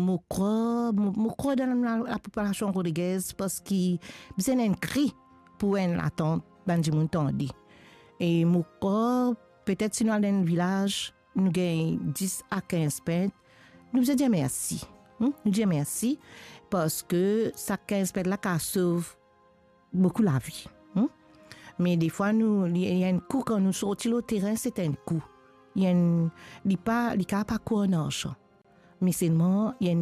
crois dans la population Rodriguez parce qu'il besoin un cri pour une attente bandi moun tandi. Et moi crois peut-être si nous allons dans le village, nous gagnons 10 à 15 pentes, nous disons merci. Nous disons merci parce que ça 15 pentes là qui sauve beaucoup la vie. Mais des fois il y a un coup quand nous sortons au terrain, c'est un coup. Il y a pas quoi en argent. Mais seulement il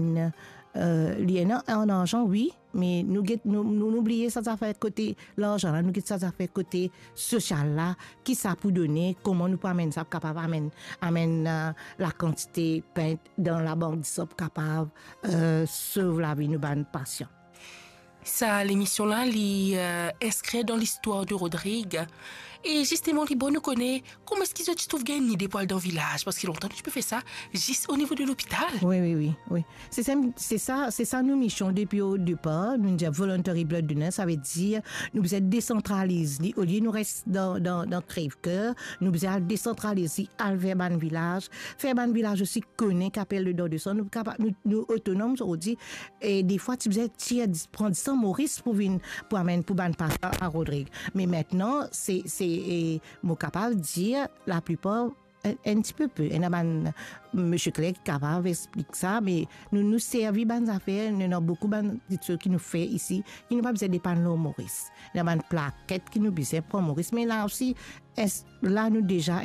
y a un argent oui, mais nous oublions ça fait côté l'argent là, nous ça fait côté social là, qui ça pour donner, comment nous peut amener ça capable amène la quantité peinte dans la banque ça capable sauver la vie nous ban patient. Ça, l'émission-là, inscrit dans l'histoire de Rodrigue. Et justement, bon, nous connaît comment est-ce qu'ils ont trouvé gagner des poils dans le village. Parce qu'il longtemps, tu peux faire ça juste au niveau de l'hôpital. Oui. C'est ça, nous mission depuis au départ. Nous disons voluntary blood donor, ça veut dire nous besoin décentraliser. Au lieu de nous rester dans Crève-Cœur, nous besoin décentraliser à vers ban village. Faire ban village aussi connaît qu'appelle le don de sang. Nous autonomes, on dit. Et des fois, tu besoin prendre ça Maurice pour amener pour ban patient à Rodrigue. Mais maintenant, c'est mon capable de dire la plupart un petit peu. Et monsieur Clerc capable d'expliquer ça, mais nous servons des affaires, nous avons beaucoup de choses qui nous fait ici, qui nous pas besoin de prendre Maurice. Nous avons une plaquette qui nous besoin pour Maurice, mais là aussi, là nous déjà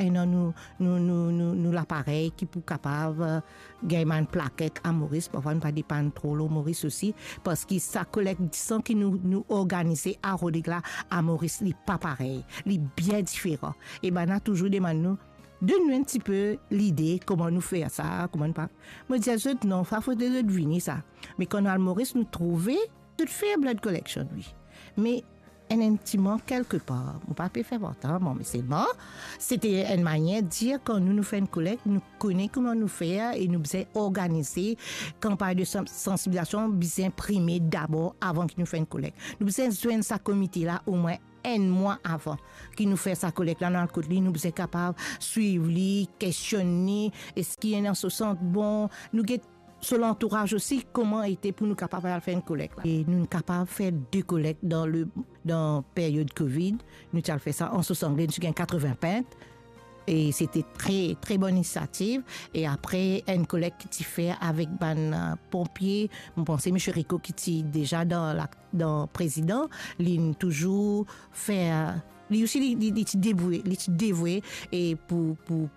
nous l'appareil qui pour capable gagner une plaquette à Maurice, parfois ne pas dépendre trop le Maurice aussi, parce que ça collecte sang qui nous organiser à Rodrigue là, à Maurice, n'est pas pareil, il est bien différent. Et ben on a toujours demandé nous donne-nous un petit peu l'idée comment nous faire ça, comment pas. Moi je dis non, ça faut de deviner ça. Mais quand on a le Maurice nous trouver de faire blood collection oui. Mais un petit manque quelque part. Mon papa fait longtemps, mais c'est bon. C'était une manière de dire quand nous faisons une collecte, nous connaissons comment nous faire et nous faisons organiser campagne de sensibilisation, bien imprimer d'abord avant que nous fassions une collecte. Nous faisons joindre ce comité là au moins un mois avant qui nous fait sa collecte là dans le côté, nous sommes capables de suivre, questionner, est-ce qu'il y a dans ce sens bon, nous sur l'entourage aussi, comment était pour nous capables de faire une collecte. Et nous sommes capables de faire 2 collectes dans la période Covid. Nous avons fait ça en 60, nous avons 80 pintes. Et c'était très, très bonne initiative. Et après, une collecte qui fait avec un pompier, je pense M. Rico qui est déjà dans le président, il toujours fait. Lui aussi, il est dévoué et pour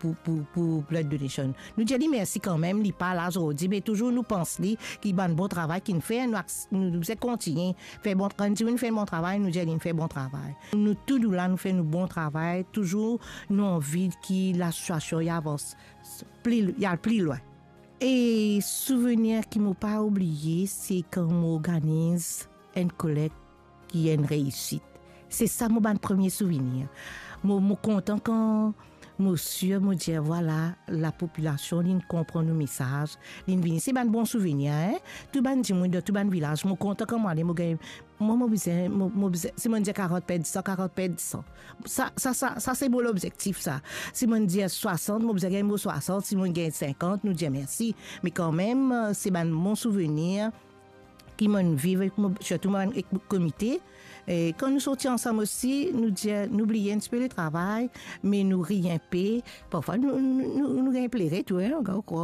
blood donation. Nous disons merci quand même, il parle là aujourd'hui, mais toujours nous pensons qu'il a un bon travail qu'il fait, nous continuons faire bon travail, nous fait bon travail, nous disons qu'il fait bon travail. Nous tous là nous faisons bon travail, toujours nous envie que la situation avance, il y a plus loin. Et souvenir qui m'ont pas oublié, c'est quand on organise une collecte qui est une réussite. C'est ça mon premier souvenir. Moi content quand monsieur me dit voilà la population il comprend nos messages, il vient c'est un bon souvenir hein. Tout ban dit moi de tout ban village, moi content quand moi c'est mon dire 40 pède 100 40 pède 100. Ça c'est bon l'objectif ça. Si mon dit 60, moi besoin gagner 60, si mon gagne 50, nous dit merci, mais quand même c'est un bon souvenir qui m'ont vécu surtout avec le comité. Et quand nous sortions ensemble aussi, nous oublions un petit peu le travail, mais nous rions peu. Parfois, nous plairait tout, hein,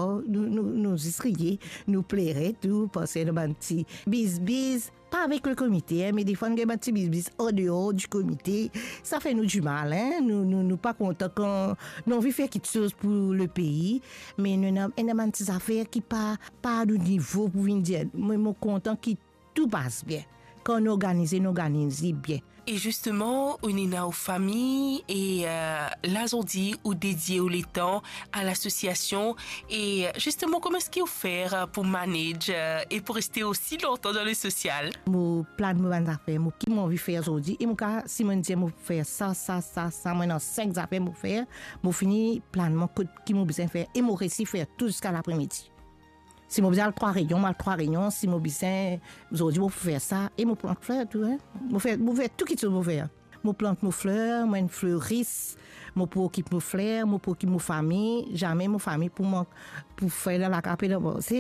nous rions, nous plairait tout, parce que nous avons un petit bis, pas avec le comité, hein, mais des fois, nous avons un petit bis en dehors du comité. Ça fait nous du mal, hein, nous pas contents quand nous avons fait quelque chose pour le pays, mais nous avons des petites affaires qui pas de niveau pour venir dire, moi, je suis content que tout passe bien. Quand on organise bien. Et justement, on est aux familles et là, on dit ou dédié au temps à l'association. Et justement, comment est-ce qu'il faut faire pour manager et pour rester aussi longtemps dans le social? Mon plan de mes affaires, qui m'ont envie de faire aujourd'hui. Et si je dis faire ça, moi, dans 5 affaires, je faire, je finis plan qui m'ont besoin de faire et je réussis faire tout jusqu'à l'après-midi. Si je besoin 3 réunions, si je besoin aujourd'hui je faire ça et je plante fleurs tout hein. Je fais tout qui je faire. Je plante mes fleurs, moi une fleurisse, je m'occupe mes fleurs, je m'occupe de ma famille, jamais ma famille pour faire la capelle.